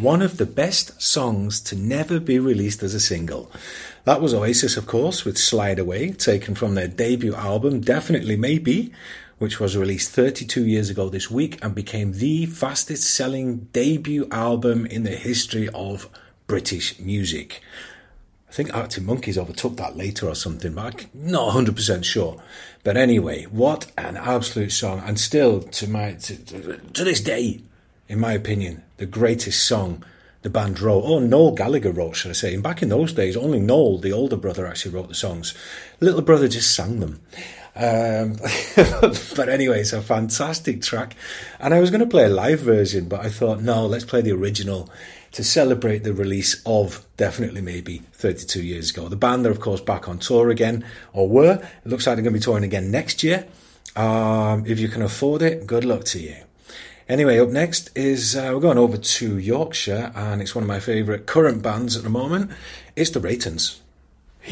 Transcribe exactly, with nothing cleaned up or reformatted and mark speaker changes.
Speaker 1: one of the best songs to never be released as a single. That was Oasis, of course, with Slide Away, taken from their debut album, Definitely Maybe, which was released thirty-two years ago this week and became the fastest-selling debut album in the history of British music. I think Arctic Monkeys overtook that later or something, but I'm not one hundred percent sure. But anyway, what an absolute song, and still, to my to, to this day, in my opinion, the greatest song the band wrote, or Noel Gallagher wrote, should I say. And back in those days, only Noel, the older brother, actually wrote the songs. The little brother just sang them. Um, but anyway, it's a fantastic track. And I was going to play a live version, but I thought, no, let's play the original to celebrate the release of Definitely Maybe thirty-two years ago. The band are, of course, back on tour again, or were. It looks like they're going to be touring again next year. Um, if you can afford it, good luck to you. Anyway, up next is, uh, we're going over to Yorkshire, and it's one of my favourite current bands at the moment. It's the Raytons.